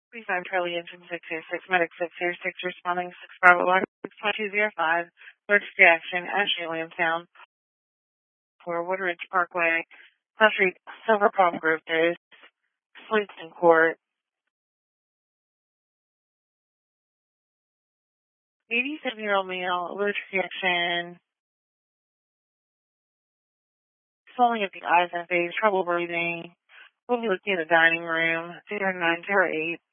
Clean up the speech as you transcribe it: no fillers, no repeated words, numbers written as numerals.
35 Charlie Engine 606, Medic 606, responding 6 Bravo Lock 6.205, emergency reaction, Ashley Williamstown, for Woodridge Parkway, South Street, Silver Palm Grove Days, Sleeping Court. 87-year-old male, allergic reaction, swelling of the eyes and face, trouble breathing. We'll be looking at the dining room, 0908.